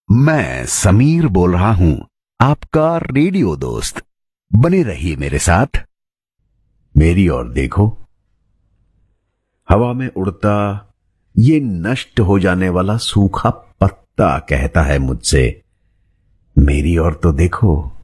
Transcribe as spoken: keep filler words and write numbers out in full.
मैं समीर बोल रहा हूं, आपका रेडियो दोस्त। बने रहिए मेरे साथ। मेरी ओर देखो, हवा में उड़ता ये नष्ट हो जाने वाला सूखा पत्ता कहता है मुझसे, मेरी ओर तो देखो।